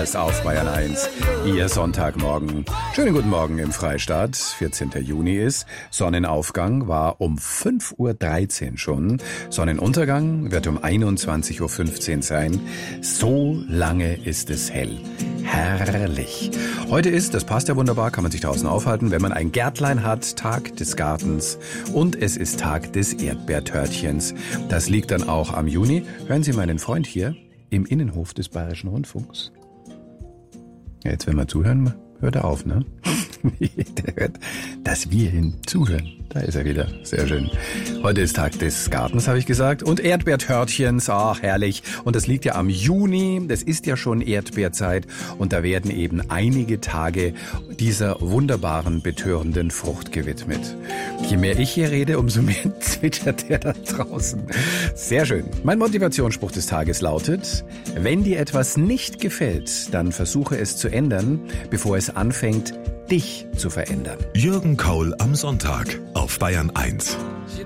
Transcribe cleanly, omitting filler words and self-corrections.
Stars auf Bayern 1. Ihr Sonntagmorgen. Schönen guten Morgen im Freistaat. 14. Juni ist. Sonnenaufgang war um 5.13 Uhr schon. Sonnenuntergang wird um 21.15 Uhr sein. So lange ist es hell. Herrlich. Heute ist, das passt ja wunderbar, kann man sich draußen aufhalten, wenn man ein Gärtlein hat, Tag des Gartens und es ist Tag des Erdbeertörtchens. Das liegt dann auch am Juni. Hören Sie meinen Freund hier im Innenhof des Bayerischen Rundfunks. Ja, jetzt, wenn wir zuhören, hört er auf, ne? Der hört, dass wir ihm zuhören. Da ist er wieder. Sehr schön. Heute ist Tag des Gartens, habe ich gesagt. Und Erdbeertörtchens. Ach, herrlich. Und das liegt ja am Juni. Das ist ja schon Erdbeerzeit. Und da werden eben einige Tage dieser wunderbaren, betörenden Frucht gewidmet. Je mehr ich hier rede, umso mehr zwitschert der da draußen. Sehr schön. Mein Motivationsspruch des Tages lautet: Wenn dir etwas nicht gefällt, dann versuche es zu ändern, bevor es anfängt, dich zu verändern. Jürgen Kaul am Sonntag auf Bayern 1.